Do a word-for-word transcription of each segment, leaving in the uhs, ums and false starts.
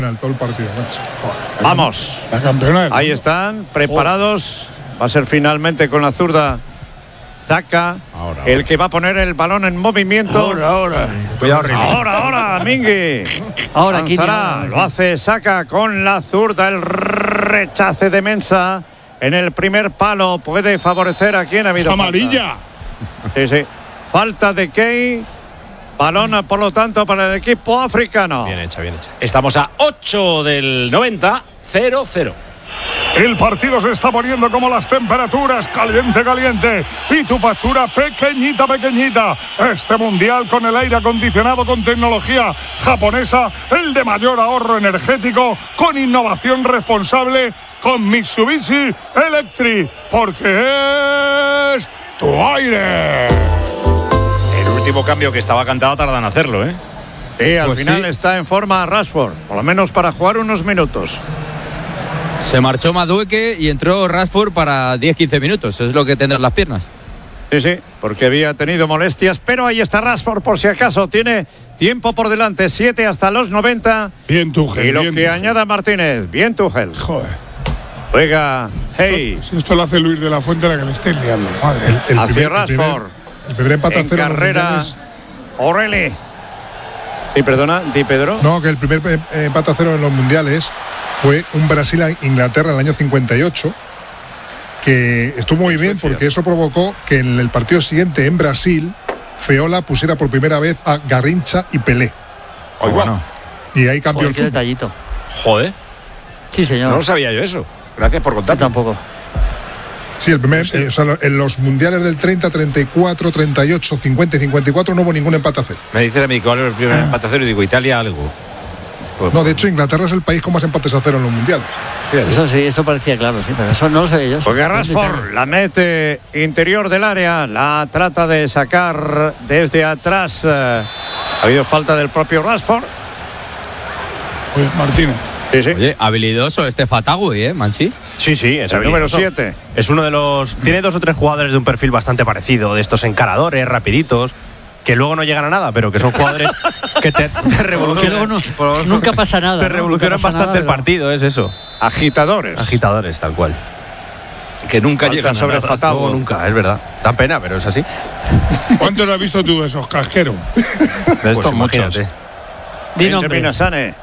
Todo el partido, macho. Joder, vamos. La campeona. Ahí están, preparados. Va a ser finalmente con la zurda Zaka, ahora, el ahora. que va a poner el balón en movimiento. Ahora, ahora. Ahora, ahora, Mingui. Ahora, aquí. Lo hace Zaka con la zurda. El rechace de Mensah en el primer palo puede favorecer a quien ha habido. Amarilla. Falta. Sí, sí. Falta de Key. Balón, por lo tanto, para el equipo africano. Bien hecha, bien hecha. Estamos a ocho del noventa, cero cero. El partido se está poniendo como las temperaturas, caliente, caliente. Y tu factura pequeñita, pequeñita. Este mundial con el aire acondicionado con tecnología japonesa, el de mayor ahorro energético, con innovación responsable, con Mitsubishi Electric. Porque es tu aire. Último cambio que estaba cantado tardan en hacerlo, ¿eh? Sí, al pues final sí. está en forma Rashford, por lo menos para jugar unos minutos. Se marchó Madueke y entró Rashford para diez quince minutos, es lo que tendrán las piernas. Sí, sí, porque había tenido molestias, pero ahí está Rashford por si acaso, tiene tiempo por delante, siete hasta los noventa. Bien Tuchel. Y lo bien que Tuchel. añada Martínez, bien Tuchel. Joder. Juega, hey. Si esto lo hace Luis de la Fuente, la que le esté liando, madre. El, el Hacia primer, Rashford. El primer, el primer empate a en cero carrera, O'Reilly. Sí, perdona, Di Pedro. No, que el primer eh, empate a cero en los mundiales fue un Brasil-Inglaterra en el año cincuenta y ocho, que estuvo muy bien porque eso provocó que en el partido siguiente en Brasil, Feola pusiera por primera vez a Garrincha y Pelé. Oh, bueno. Y ahí cambió Joder, el qué fútbol. detallito. Joder. Sí, señor. No lo sabía yo eso. Gracias por Yo contarme. tampoco. Sí, el primer, eh, o sea, en los mundiales del treinta, treinta y cuatro, treinta y ocho, cincuenta y cincuenta y cuatro no hubo ningún empate a cero. Me dice el amigo, ¿cuál es el primer empate a cero? Y digo, Italia algo. Pues, No, de hecho, Inglaterra es el país con más empates a cero en los mundiales. fíjate. Eso sí, eso parecía claro, sí, pero eso no lo sabía yo. Porque Rashford la mete interior del área, la trata de sacar desde atrás. Eh, ha habido falta del propio Rashford. Oye, Martínez. Sí, sí. Oye, habilidoso este Fatagui, ¿eh, Manchi? Sí, sí, es El número habilidoso. siete. Es uno de los. Tiene dos o tres jugadores de un perfil bastante parecido, de estos encaradores, rapiditos, que luego no llegan a nada, pero que son jugadores que te, te Que revolucionan. luego no- nunca pasa nada. Te ¿no? revolucionan Nunca pasa bastante nada, el pero- partido, es eso. Agitadores. Agitadores, tal cual. Que nunca Falta llegan sobre a nada. Fatago. Luego nunca, es verdad. Da pena, pero es así. ¿Cuántos has visto tú de esos casqueros? De estos muchos. Di Benjamin nombres. Asane.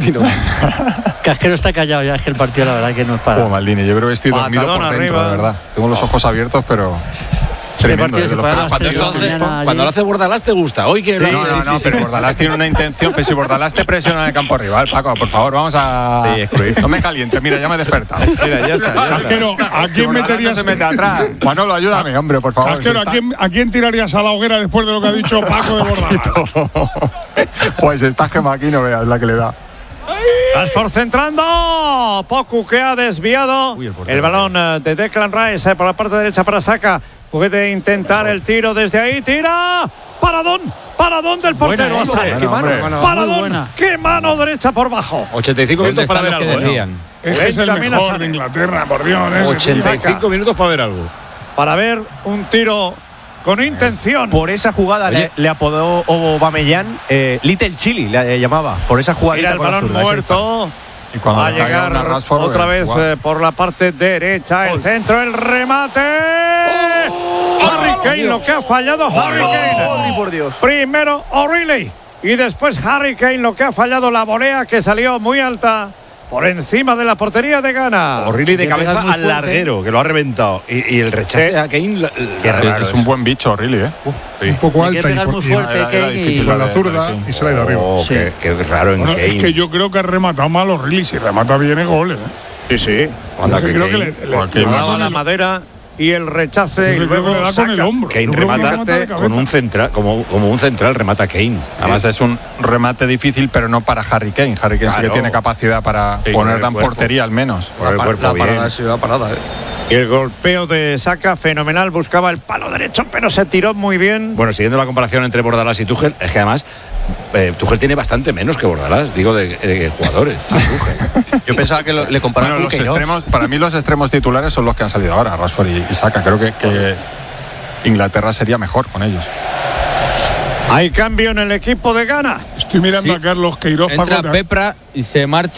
Casquero está callado ya, es que el partido la verdad que no es para. Oh, Maldini, yo creo que estoy dormido Patadón por dentro, arriba. de verdad. Tengo los ojos abiertos, pero Este tremendo. partido ¿eh? se De fue a los- las Cuando, tres de la entonces, mañana cuando allí. lo hace Bordalás te gusta. Hoy que No, no, no, pero Bordalás tiene una intención. Pero si Bordalás te presiona en el campo rival, Paco, por favor, vamos a. Sí, es Cruyff. No me calientes, mira, ya me he despertado. Mira, ya está. Ya está. Casquero, ¿a Si quién Bordalás meterías? no se mete atrás. Manolo, ayúdame, hombre, por favor. Casquero, si ¿a está- quién, ¿a quién tirarías a la hoguera después de lo que ha dicho Paco de Bordalás? Pues está Gema aquí, no veas la que le da. Rashford centrando. Poku que ha desviado. Uy, el el, portero, balón eh, de Declan Rice eh, por la parte derecha para Saka. Puede intentar el tiro desde ahí. Tira. Paradón. Paradón del portero. Buena, Asane. eh, qué mano, Muy Paradón. buena. Qué mano derecha por bajo. ochenta y cinco ¿Dónde minutos para ver están los algo. que ¿eh? decían? Ese es el Benjamin mejor Asane. de Inglaterra, por Dios. ese ochenta y tío. cinco minutos para ver algo. Para ver un tiro con intención. Por esa jugada le, le apodó Aubameyang eh, Little Chili, le eh, llamaba. Por esa jugadita. Mira el con la balón zurda, muerto. Y cuando Va a le caiga llegar una Rashford, otra eh, vez guau. eh, por la parte derecha. El centro, el remate. Oh, Harry Kane, lo que ha fallado Harry Kane. Henry, por Dios. Primero O'Reilly y después Harry Kane, lo que ha fallado la volea que salió muy alta por encima de la portería de Ghana. O'Reilly de Que pegas cabeza muy al fuerte. larguero, que lo ha reventado. Y, y el rechace Sí. a Kane. la- Qué la- raro, es un buen bicho, really, ¿eh? Un poco Hay que alta y, pegar por- muy y- fuerte, era- era Kane, difícil y- con la de- zurda de- y se la ha ido arriba. Oh, Sí. qué, qué raro en Bueno, Kane. es que yo creo que ha rematado mal O'Reilly. Si remata bien es gol, ¿eh? Sí, sí. Anda, Yo que creo que Kane- le, le- Porque le no da Daba con la el- madera y el rechace y yo creo que luego le da con el saca. hombro. Kane Yo creo que remata remata de con cabeza. un central, como, como un central remata Kane. Además es un remate difícil, pero no para Harry Kane. Harry Kane sí que Claro. tiene capacidad para Sí, ponerla con el en cuerpo. portería al menos. Por el cuerpo bien. sido la parada, ¿eh? Y el golpeo de Saka, fenomenal. Buscaba el palo derecho, pero se tiró muy bien. Bueno, siguiendo la comparación entre Bordalás y Tuchel, es que además eh, Tuchel tiene bastante menos que Bordalás, digo, de, de jugadores. Tuchel. Yo pensaba que lo- le comparaban Bueno, con los Queiroz. extremos, para mí los extremos titulares son los que han salido ahora, Rashford y, y Saka. Creo que, que Inglaterra sería mejor con ellos. Hay cambio en el equipo de Ghana. Estoy mirando Sí. a Carlos Queiroz. Entra Paco, Pepra y se marcha.